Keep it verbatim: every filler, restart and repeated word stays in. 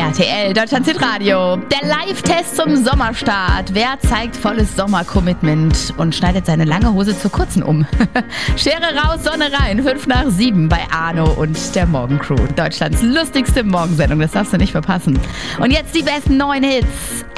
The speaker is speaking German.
R T L, Deutschland Hitradio. Der Live-Test zum Sommerstart. Wer zeigt volles Sommer-Commitment und schneidet seine lange Hose zur kurzen um? Schere raus, Sonne rein. Fünf nach sieben bei Arno und der Morgencrew. Deutschlands lustigste Morgensendung. Das darfst du nicht verpassen. Und jetzt die besten neuen Hits.